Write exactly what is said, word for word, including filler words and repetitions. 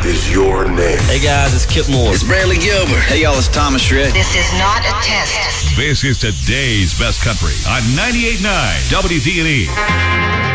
is your name? Hey guys, it's Kip Moore. It's Bradley Gilbert. Hey y'all, it's Thomas Shred. This is not a test. This is today's best country on ninety-eight point nine W D and E.